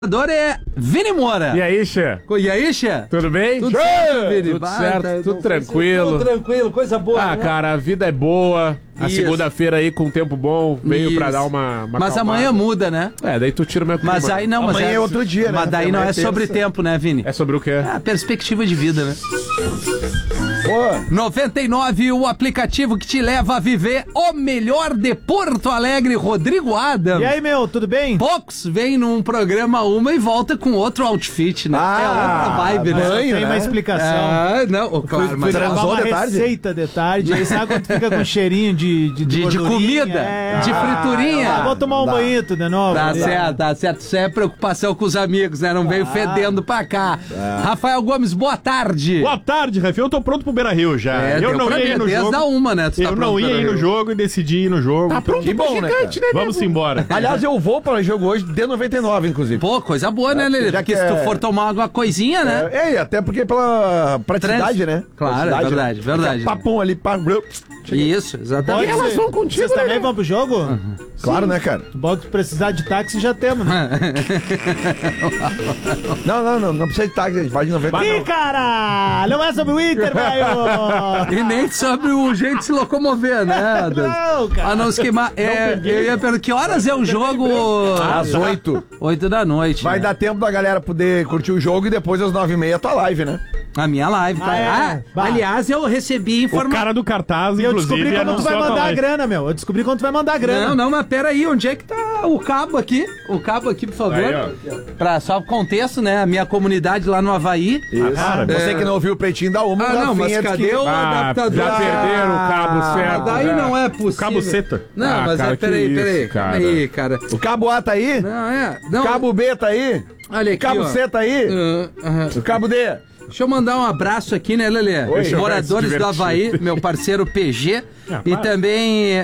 É Vini Moura. E aí, Xê? E aí, Xê? Tudo bem? Tudo certo, Vini? Tudo certo, tudo tranquilo. Tudo tranquilo, coisa boa. Ah, né? cara, a vida é boa. A Isso. segunda-feira aí com tempo bom veio Isso. pra dar uma Mas acalmada. amanhã muda, né? É, daí tu tira o meu clima. Mas aí não, Amanhã é outro dia, né? Mas daí não Amanhã é é sobre terça. tempo, né, Vini? É sobre o quê? É a perspectiva de vida, né? Pô, 99, o aplicativo que te leva a viver o melhor de Porto Alegre, Rodrigo Adams. E aí, meu, tudo bem? Poucos vêm num programa uma e volta com outro outfit, né? Ah, é outra vibe, né? banho, Tem né? uma explicação. Ah, não, claro, mas Fui levar transou uma de tarde? receita de tarde, aí sabe quando fica com cheirinho de de gordurinha? comida, É. de friturinha. Ah, vou tomar um Dá. banhito de novo. Tá certo, tá certo. Isso é preocupação com os amigos, né? Não veio fedendo pra cá. Rafael Gomes, boa tarde. Boa tarde, Rafa. Eu tô pronto pro Beira-Rio já. É, eu deu não pra ia ver, ir no desde jogo. a uma, né? Tu tá Eu pronto não ia pra ir no Rio. jogo e decidi ir no jogo. Tá pronto. que bom, né, cara? Vamos embora. Aliás, eu vou para o jogo hoje de 99, inclusive. Pô, coisa boa, né, Lelê? já Porque que se tu é- for tomar alguma coisinha, né? É, e até porque pela praticidade, né? Claro, Praticidade, verdade, né? verdade. Fica Papum ali, pá. Isso, exatamente. Pode ser. Vocês também vão pro jogo? Claro, né, cara? Bota precisar de táxi, já temos, né? Não precisa de táxi, a gente vai de 99. Ih, cara! Não é sobre o Inter, velho! E nem sobre o jeito de se locomover, né? Adams? Não, cara. A não se queimar. Eu ia perguntar, que horas é o jogo? Às 8. 8 da noite. Vai né? dar tempo da galera poder curtir o jogo e depois às 9h30 tua live, né? A minha live, tá? é? Bah. Aliás, eu recebi O informação. cara do cartaz, Eu inclusive, descobri quando tu vai anunciou a mandar a live. grana, meu. Eu descobri quando tu vai mandar a grana. Não, mas peraí, onde é que tá o cabo aqui? O cabo aqui, por favor. Aí, Pra só contexto, né? A minha comunidade lá no Havaí. Isso. cara, Você que não ouviu o pretinho da uma, Ah, não, mas Rafinha, cadê o adaptador? já perderam o cabo certo. Daí já. não é possível. cabo seta. Não, Ah, mas cara, é, peraí, que peraí. isso, Calma cara. aí, cara. O cabo A tá aí? Não, é. Não, O cabo B tá aí? olha O aqui, cabo ó. C tá aí? Aham. O cabo D? Deixa eu mandar um abraço aqui, né, Lelê? Oi. Os moradores do Havaí, meu parceiro PG. E também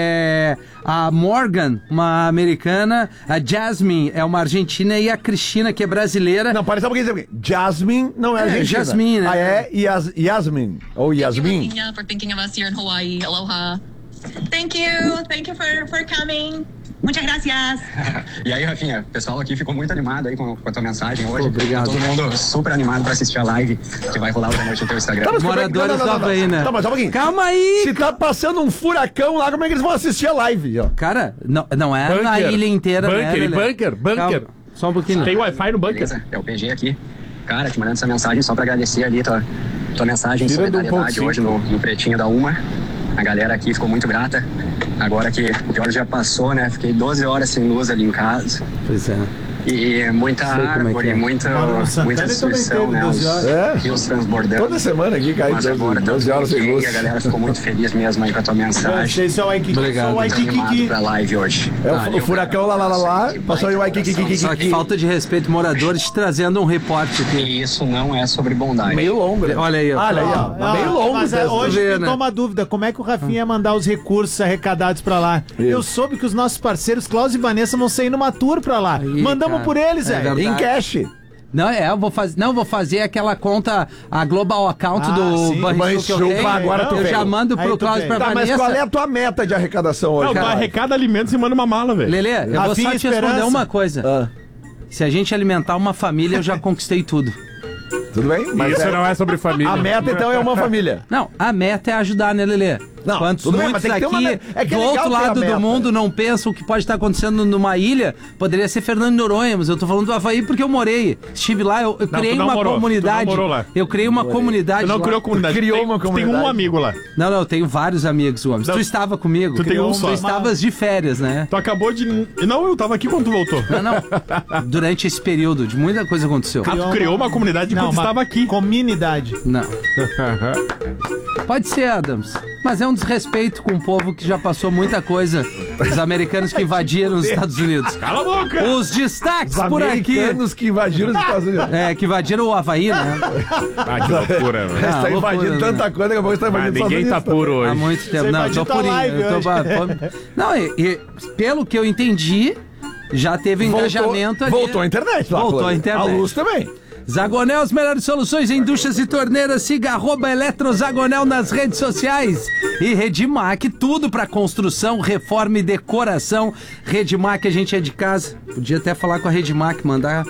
a Morgan, uma americana. A Jasmine é uma argentina. E a Cristina, que é brasileira. Não, parece um pouquinho. Jasmine não é argentina. Jasmine, né? Ah, é Yasmin. Ou Yasmin. Thank you for thinking of us here in Hawaii. Aloha. Thank you for coming. Muchas gracias. E aí, Rafinha, o pessoal aqui ficou muito animado aí com a tua mensagem hoje. Obrigado. Todo mundo super animado pra assistir a live que vai rolar hoje à noite no teu Instagram. Tá, mas como é que- Moradores do Havaí, né? Tá, mas só um pouquinho. Calma aí! Se tá passando um furacão lá, como é que eles vão assistir a live, ó? Cara, não é na Bunker. ilha inteira, né, Bunker, Lelê? bunker. Calma, só um pouquinho. Tem Wi-Fi no bunker? Beleza? É o PG aqui. Cara, te mandando essa mensagem só pra agradecer ali tua mensagem de Tira do solidariedade 1.5. hoje no Pretinho da Uma. A galera aqui ficou muito grata. Agora que o pior já passou, né? Fiquei 12 horas sem luz ali em casa. Pois é. E muita Sei como é que árvore, é. muita Santana destruição, também né? teve Os 12 horas. É. rios transbordando. Toda semana aqui cai Mas agora tá 12 horas sem ok, luz. a galera ficou muito feliz mesmo aí com a tua mensagem. Esse é o Waikiki. Obrigado. Só o Muito animado Waikiki. pra live hoje. É Valeu, o furacão cara. lá, passou aí o Waikiki. Só que falta de respeito, moradores te trazendo um reporte aqui. E isso não é sobre bondade. Meio longo, né? Olha aí, ó. Olha aí, ó. Ah, Meio longo. mas dessa. hoje ver, ficou né? uma dúvida, como é que o Rafinha ia mandar os recursos arrecadados pra lá? Eu soube que os nossos parceiros, Klaus e Vanessa, vão sair numa tour pra lá. Aí, Mandamos cara. por eles, É velho. verdade. Em cash. Eu vou fazer aquela conta, a Global Account Ah, do sim. Banrisul que eu Banrisul, tenho. agora tu eu veio. já mando Aí pro tu Cláudio e veio. pra Tá, mas Vanessa. qual é a tua meta de arrecadação hoje? Não, tu cara. arrecada alimentos e manda uma mala, velho. Lelê, eu vou Rafinha só te responder Esperança. uma coisa. Ah, Se a gente alimentar uma família, eu já conquistei tudo. tudo bem? Mas Isso não é sobre família. a meta, então, é uma família. Não, a meta é ajudar, né, Lelê? Não, Quantos tudo bem, muitos mas tem que ter uma aqui meta. É que é do legal outro ter a lado meta. do mundo não pensam o que pode estar acontecendo numa ilha? Poderia ser Fernando de Noronha, mas eu tô falando do Havaí porque eu morei. Estive lá, eu criei tu não uma morou, comunidade. tu não morou lá. Eu criei uma comunidade. Tu não lá. criou comunidade. criou Tem- uma tu Tem comunidade. um amigo lá. Não, eu tenho vários amigos, Gomes. Não, Tu estava comigo. tu tem um só. Tu estavas de férias, né? Tu acabou de... Não, eu tava aqui quando tu voltou. Não. Durante esse período, de muita coisa aconteceu. Ah, tu criou uma comunidade Não, quando tu uma estava aqui. Comunidade. Não. Pode ser, Adams. Mas é um desrespeito com um povo que já passou muita coisa. Os americanos que invadiram os Estados Unidos. Cala a boca! Os destaques Os por aqui. americanos que invadiram os Estados Unidos. É, que invadiram o Havaí, né? Ah, que loucura, velho. Você tá loucura, invadindo né? tanta coisa, daqui a pouco você tá Mas invadindo os ninguém tá Estados Unidos puro Há hoje. muito tempo. Você Não, eu tô invadiu tua purinho. live Eu tô... Não, pelo que eu entendi, já teve engajamento ali. Voltou a internet lá. Voltou pelo a menos. internet. A luz também. Zagonel, as melhores soluções em indústrias e torneiras. Siga @eletrozagonel nas redes sociais. E Redmac, tudo pra construção, reforma e decoração. Redmac, a gente é de casa. Podia até falar com a Redmac, mandar